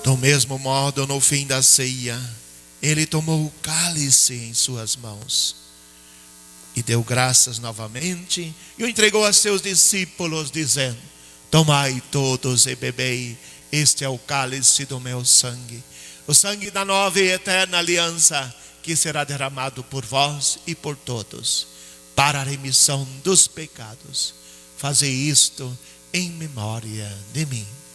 Do mesmo modo, no fim da ceia, ele tomou o cálice em suas mãos e deu graças novamente e o entregou a seus discípulos, dizendo: tomai todos e bebei, este é o cálice do meu sangue, o sangue da nova e eterna aliança, que será derramado por vós e por todos, para a remissão dos pecados. Fazei isto em memória de mim.